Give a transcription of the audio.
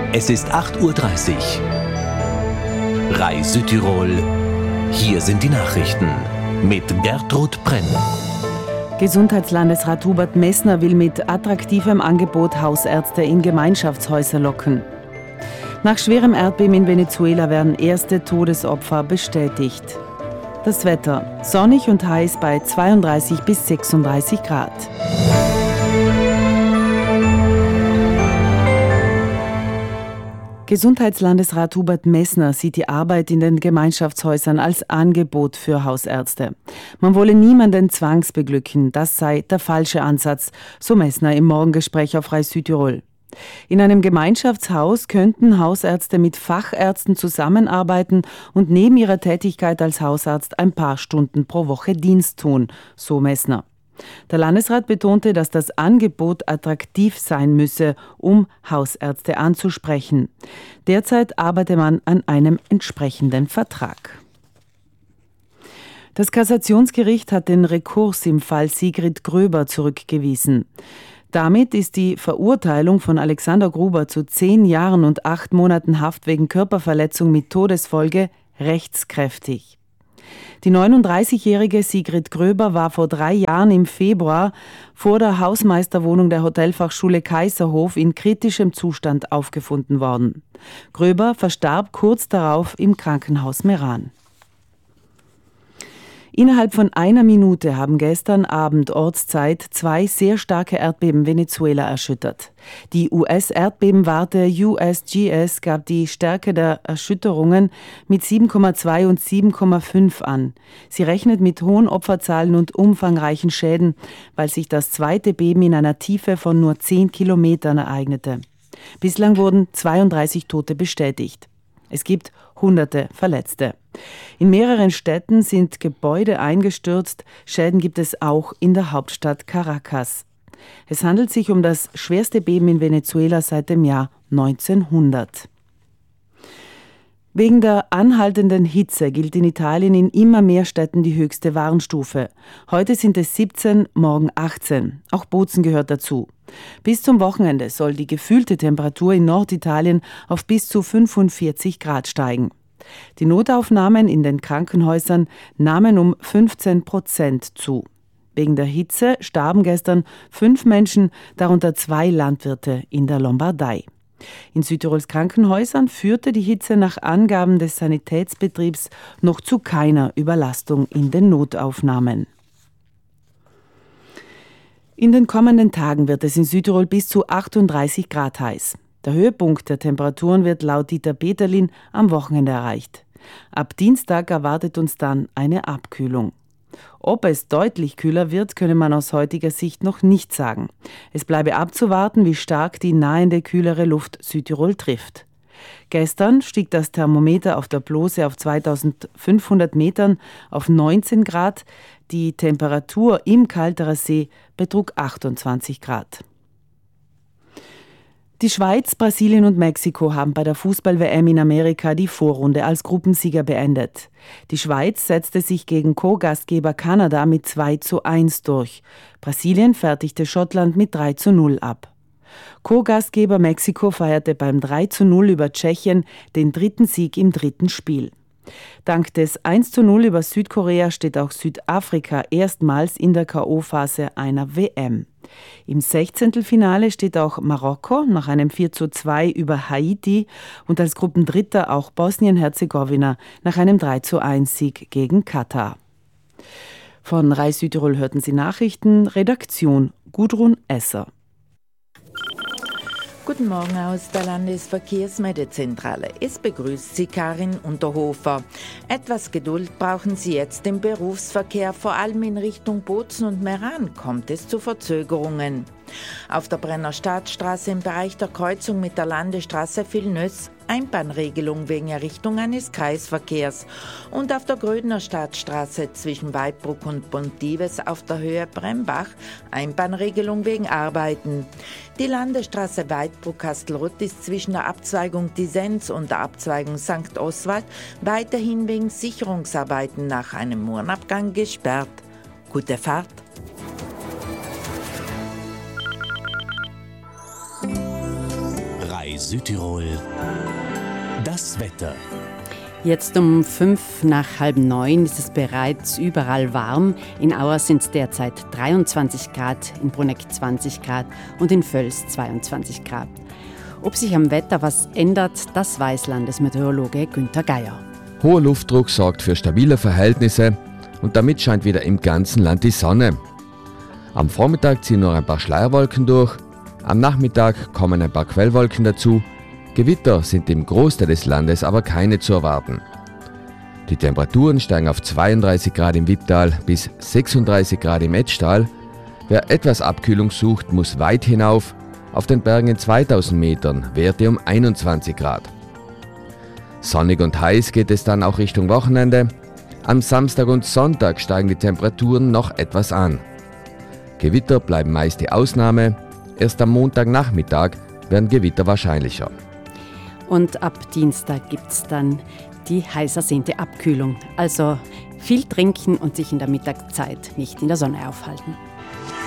Es ist 8:30 Uhr. RAI Südtirol. Hier sind die Nachrichten mit Gertrud Brenn. Gesundheitslandesrat Hubert Messner will mit attraktivem Angebot Hausärzte in Gemeinschaftshäuser locken. Nach schwerem Erdbeben in Venezuela werden erste Todesopfer bestätigt. Das Wetter: sonnig und heiß bei 32 bis 36 Grad. Gesundheitslandesrat Hubert Messner sieht die Arbeit in den Gemeinschaftshäusern als Angebot für Hausärzte. Man wolle niemanden zwangsbeglücken, das sei der falsche Ansatz, so Messner im Morgengespräch auf RAI Südtirol. In einem Gemeinschaftshaus könnten Hausärzte mit Fachärzten zusammenarbeiten und neben ihrer Tätigkeit als Hausarzt ein paar Stunden pro Woche Dienst tun, so Messner. Der Landesrat betonte, dass das Angebot attraktiv sein müsse, um Hausärzte anzusprechen. Derzeit arbeite man an einem entsprechenden Vertrag. Das Kassationsgericht hat den Rekurs im Fall Sigrid Gröber zurückgewiesen. Damit ist die Verurteilung von Alexander Gruber zu 10 Jahren und 8 Monaten Haft wegen Körperverletzung mit Todesfolge rechtskräftig. Die 39-jährige Sigrid Gröber war vor 3 Jahren im Februar vor der Hausmeisterwohnung der Hotelfachschule Kaiserhof in kritischem Zustand aufgefunden worden. Gröber verstarb kurz darauf im Krankenhaus Meran. Innerhalb von 1 Minute haben gestern Abend Ortszeit 2 sehr starke Erdbeben Venezuela erschüttert. Die US-Erdbebenwarte USGS gab die Stärke der Erschütterungen mit 7,2 und 7,5 an. Sie rechnet mit hohen Opferzahlen und umfangreichen Schäden, weil sich das zweite Beben in einer Tiefe von nur 10 Kilometern ereignete. Bislang wurden 32 Tote bestätigt. Es gibt Hunderte Verletzte. In mehreren Städten sind Gebäude eingestürzt. Schäden gibt es auch in der Hauptstadt Caracas. Es handelt sich um das schwerste Beben in Venezuela seit dem Jahr 1900. Wegen der anhaltenden Hitze gilt in Italien in immer mehr Städten die höchste Warnstufe. Heute sind es 17, morgen 18. Auch Bozen gehört dazu. Bis zum Wochenende soll die gefühlte Temperatur in Norditalien auf bis zu 45 Grad steigen. Die Notaufnahmen in den Krankenhäusern nahmen um 15% zu. Wegen der Hitze starben gestern 5 Menschen, darunter 2 Landwirte in der Lombardei. In Südtirols Krankenhäusern führte die Hitze nach Angaben des Sanitätsbetriebs noch zu keiner Überlastung in den Notaufnahmen. In den kommenden Tagen wird es in Südtirol bis zu 38 Grad heiß. Der Höhepunkt der Temperaturen wird laut Dieter Peterlin am Wochenende erreicht. Ab Dienstag erwartet uns dann eine Abkühlung. Ob es deutlich kühler wird, könne man aus heutiger Sicht noch nicht sagen. Es bleibe abzuwarten, wie stark die nahende kühlere Luft Südtirol trifft. Gestern stieg das Thermometer auf der Blose auf 2500 Metern auf 19 Grad. Die Temperatur im Kalterer See betrug 28 Grad. Die Schweiz, Brasilien und Mexiko haben bei der Fußball-WM in Amerika die Vorrunde als Gruppensieger beendet. Die Schweiz setzte sich gegen Co-Gastgeber Kanada mit 2:1 durch. Brasilien fertigte Schottland mit 3:0 ab. Co-Gastgeber Mexiko feierte beim 3:0 über Tschechien den 3. Sieg im 3. Spiel. Dank des 1:0 über Südkorea steht auch Südafrika erstmals in der K.O.-Phase einer WM. Im 16. Finale steht auch Marokko nach einem 4:2 über Haiti und als Gruppendritter auch Bosnien-Herzegowina nach einem 3:1 Sieg gegen Katar. Von RAI Südtirol hörten Sie Nachrichten, Redaktion Gudrun Esser. Guten Morgen aus der Landesverkehrsmeldezentrale. Es begrüßt Sie Karin Unterhofer. Etwas Geduld brauchen Sie jetzt im Berufsverkehr. Vor allem in Richtung Bozen und Meran kommt es zu Verzögerungen. Auf der Brenner Stadtstraße im Bereich der Kreuzung mit der Landesstraße Villeneuve Einbahnregelung wegen Errichtung eines Kreisverkehrs und auf der Grödner Stadtstraße zwischen Weidbruck und Bontives auf der Höhe Brembach Einbahnregelung wegen Arbeiten. Die Landesstraße Weidbruck-Kastelruth ist zwischen der Abzweigung Disenz und der Abzweigung St. Oswald weiterhin wegen Sicherungsarbeiten nach einem Murenabgang gesperrt. Gute Fahrt! Bei Südtirol das Wetter. Jetzt um 8:05 ist es bereits überall warm. In Auer sind es derzeit 23 Grad, in Bruneck 20 Grad und in Völs 22 Grad. Ob sich am Wetter was ändert, das weiß Landesmeteorologe Günther Geier. Hoher Luftdruck sorgt für stabile Verhältnisse und damit scheint wieder im ganzen Land die Sonne. Am Vormittag ziehen noch ein paar Schleierwolken durch, am Nachmittag kommen ein paar Quellwolken dazu. Gewitter sind im Großteil des Landes aber keine zu erwarten. Die Temperaturen steigen auf 32 Grad im Wipptal bis 36 Grad im Etschtal. Wer etwas Abkühlung sucht, muss weit hinauf. Auf den Bergen in 2000 Metern Werte um 21 Grad. Sonnig und heiß geht es dann auch Richtung Wochenende. Am Samstag und Sonntag steigen die Temperaturen noch etwas an. Gewitter bleiben meist die Ausnahme. Erst am Montagnachmittag werden Gewitter wahrscheinlicher. Und ab Dienstag gibt es dann die heiß ersehnte Abkühlung. Also viel trinken und sich in der Mittagszeit nicht in der Sonne aufhalten.